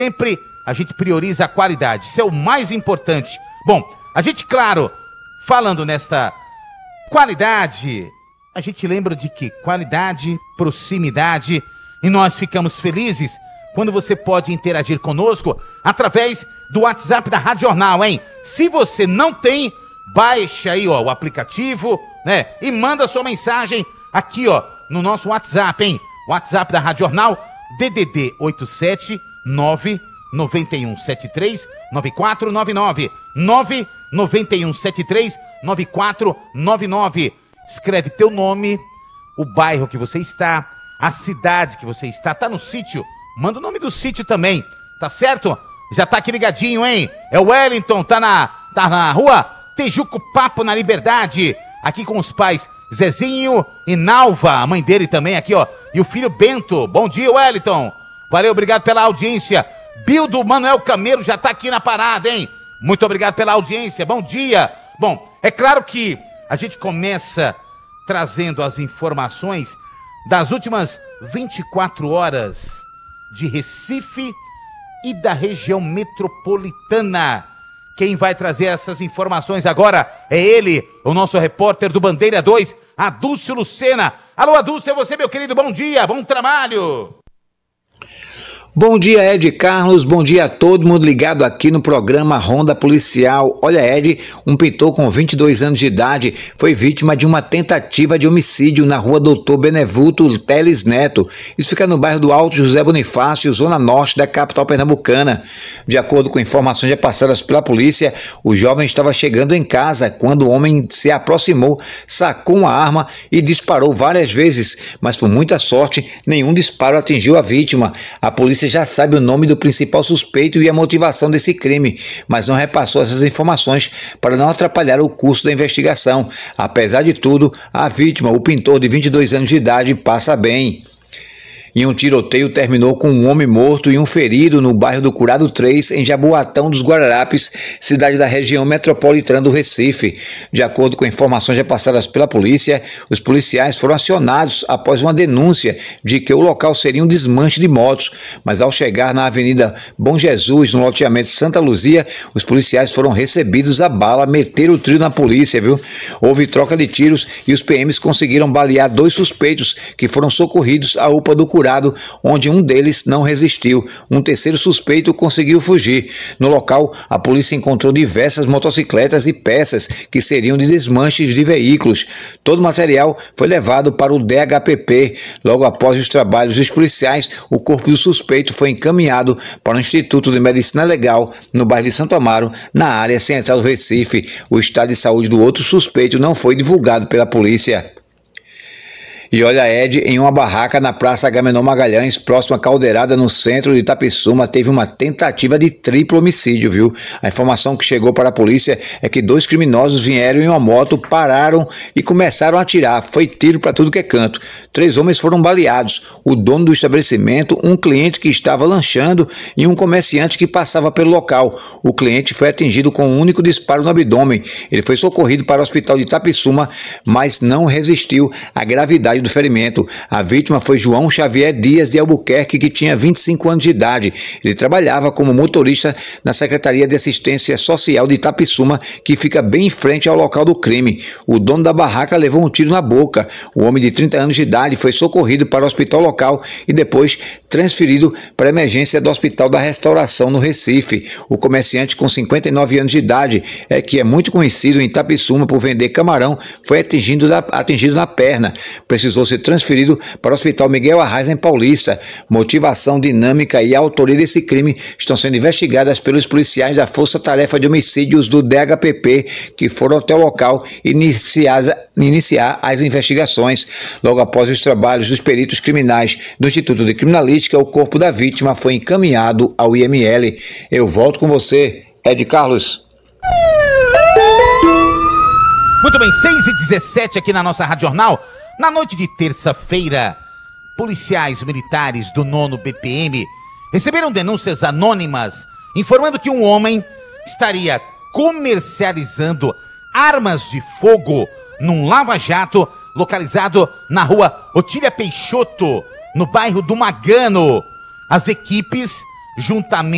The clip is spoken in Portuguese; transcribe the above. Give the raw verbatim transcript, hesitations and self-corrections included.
Sempre a gente prioriza a qualidade, isso é o mais importante. Bom, a gente, claro, falando nesta qualidade, a gente lembra de que qualidade, proximidade, e nós ficamos felizes quando você pode interagir conosco através do WhatsApp da Rádio Jornal, hein? Se você não tem, baixa aí, ó, o aplicativo, né? E manda sua mensagem aqui, ó, no nosso WhatsApp, hein? WhatsApp da Rádio Jornal, D D D oito sete nove nove um sete três nove quatro nove nove, nove nove um sete três nove quatro nove nove. Escreve teu nome, o bairro que você está, a cidade que você está, tá no sítio, manda o nome do sítio também, tá certo? Já tá aqui ligadinho, hein? É o Wellington, tá na, tá na rua Tejuco Papo, na Liberdade, aqui com os pais Zezinho e Nalva, a mãe dele também aqui, ó, e o filho Bento. Bom dia, Wellington. Valeu, obrigado pela audiência. Bildo Manuel Cameiro já tá aqui na parada, hein? Muito obrigado pela audiência, bom dia. Bom, é claro que a gente começa trazendo as informações das últimas vinte e quatro horas de Recife e da região metropolitana. Quem vai trazer essas informações agora é ele, o nosso repórter do Bandeira dois, Adúlcio Lucena. Alô, Adúlcio, é você, meu querido, bom dia, bom trabalho. Bom dia, Ed Carlos, bom dia a todo mundo ligado aqui no programa Ronda Policial. Olha, Ed, um pintor com vinte e dois anos de idade foi vítima de uma tentativa de homicídio na rua Doutor Benevuto Teles Neto. Isso fica no bairro do Alto José Bonifácio, zona norte da capital pernambucana. De acordo com informações já passadas pela polícia, o jovem estava chegando em casa quando o homem se aproximou, sacou uma arma e disparou várias vezes, mas por muita sorte, nenhum disparo atingiu a vítima. A polícia Você já sabe o nome do principal suspeito e a motivação desse crime, mas não repassou essas informações para não atrapalhar o curso da investigação. Apesar de tudo, a vítima, o pintor de vinte e dois anos de idade, passa bem. E um tiroteio terminou com um homem morto e um ferido no bairro do Curado três, em Jaboatão dos Guararapes, cidade da região metropolitana do Recife. De acordo com informações já passadas pela polícia, os policiais foram acionados após uma denúncia de que o local seria um desmanche de motos, mas ao chegar na Avenida Bom Jesus, no loteamento Santa Luzia, os policiais foram recebidos a bala, meteram o tiro na polícia, viu? Houve troca de tiros e os P Ms conseguiram balear dois suspeitos que foram socorridos à U P A do Curado, onde um deles não resistiu. Um terceiro suspeito conseguiu fugir. No local, a polícia encontrou diversas motocicletas e peças que seriam de desmanches de veículos. Todo o material foi levado para o D H P P. Logo após os trabalhos dos policiais, o corpo do suspeito foi encaminhado para o Instituto de Medicina Legal, no bairro de Santo Amaro, na área central do Recife. O estado de saúde do outro suspeito não foi divulgado pela polícia. E olha, Ed, em uma barraca na Praça Agamenon Magalhães, próxima à Caldeirada, no centro de Itapissuma, teve uma tentativa de triplo homicídio, viu? A informação que chegou para a polícia é que dois criminosos vieram em uma moto, pararam e começaram a atirar. Foi tiro para tudo que é canto. Três homens foram baleados. O dono do estabelecimento, um cliente que estava lanchando e um comerciante que passava pelo local. O cliente foi atingido com um único disparo no abdômen. Ele foi socorrido para o hospital de Itapissuma, mas não resistiu à gravidade do ferimento. A vítima foi João Xavier Dias de Albuquerque, que tinha vinte e cinco anos de idade. Ele trabalhava como motorista na Secretaria de Assistência Social de Itapissuma, que fica bem em frente ao local do crime. O dono da barraca levou um tiro na boca. O homem de trinta anos de idade foi socorrido para o hospital local e depois transferido para a emergência do Hospital da Restauração, no Recife. O comerciante, com cinquenta e nove anos de idade, é que é muito conhecido em Itapissuma por vender camarão, foi atingido, da, atingido na perna. Precisou ser transferido para o Hospital Miguel Arraes, em Paulista. Motivação, dinâmica e autoria desse crime estão sendo investigadas pelos policiais da Força Tarefa de Homicídios do D H P P, que foram até o local iniciar, iniciar as investigações. Logo após os trabalhos dos peritos criminais do Instituto de Criminalística, o corpo da vítima foi encaminhado ao I M L. Eu volto com você, Ed Carlos. Muito bem, seis e dezessete aqui na nossa Rádio Jornal. Na noite de terça-feira, policiais militares do nono B P M receberam denúncias anônimas informando que um homem estaria comercializando armas de fogo num lava-jato localizado na rua Otília Peixoto, no bairro do Magano. As equipes, juntamente